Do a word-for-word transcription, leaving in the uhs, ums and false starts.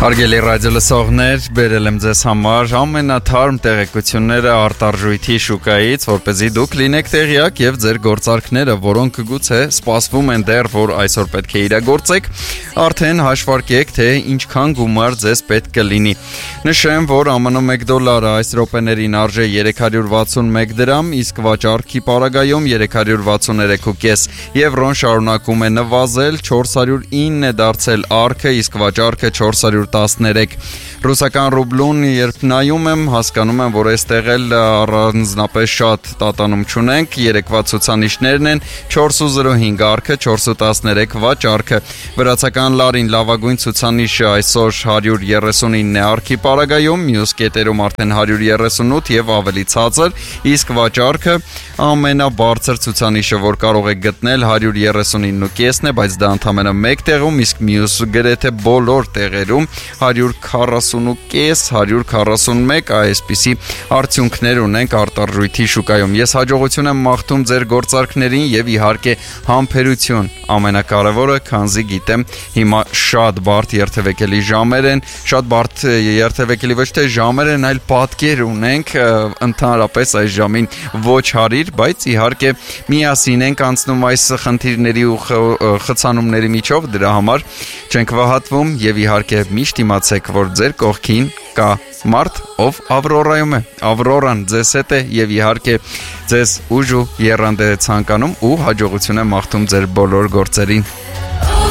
Հարգելի ռադիոլսողներ, բերել եմ ձեզ համար ամենաթարմ տեղեկությունները արտարժույթի շուկայից, որպեսզի դուք լինեք տեղյակ եւ ձեր գործարքները, որոնք գուցե սպասվում են դեռ, որ այսօր պետք է իրագործեք, արդեն հաշվարկեք, թե ինչքան գումար ձեզ պետք կլինի։ Նշեմ, որ ԱՄՆ մեկ դոլարը այս րոպեներին արժե երեք հարյուր վաթսունմեկ դրամ, իսկ վաճառքի պարագայում երեք հարյուր վաթսուներեք ու կես։ Եվրոն շարունակում է նվազել, չորս հարյուր ինը է դարձել արքը, իսկ վաճառքը չորս հարյուր տասներեք։ Ռուսական ռուբլուն երբ նայում եմ, հասկանում եմ, որ այստեղ էլ առանձնապես շատ տատանում չունենք, երեկվա ցուցանիշներն են չորս ու զրո հինգ արքը, չորս ու տասներեք վաճառքը։ Վրացական լարին լավագույն ցուցանիշը այսօր հարյուր երեսունինն է արքի պարագայում, մյուս կետերում արդեն հարյուր երեսունութ եւ ավելի ցածր, իսկ վաճառքը ամենաբարձր ցուցանիշը, որ կարող եք գտնել հարյուր երեսունինն ու կեսն է, բայց դա ընդամենը մեկ տեղում, իսկ մյուս գրեթե բոլոր տեղերում հարյուր քառասուն ու կես, հարյուր քառասունմեկ, այսպիսի արդյունքներ ունենք արտարժույթի շուկայում։ Ես հաջողություն եմ մաղթում ձեր գործարքներին եւ իհարկե համբերություն, ամենակարևորը, քանզի գիտեմ հիմա շատ բարդ երթևեկելի ժամեր են, շատ բարդ երթևեկելի ոչ թե ժամեր են, այլ պատկեր ունենք, ընդհանրապես այս ժամին ոչ հարիր, բայց իհարկե միասին ենք անցնում այս խնդիրների ու խցանումների միջով, դրա համար չենք վհատվում եւ իհարկե միշտ իմացեք, որ ձեր կողքին կա մարդ, ով Ավրորայում է, Ավրորան ձեզ հետ է եւ իհարկե ձեզ ուժ ու եռանդ է ցանկանում ու հաջողություն է մաղթում ձեր բոլոր գործերին։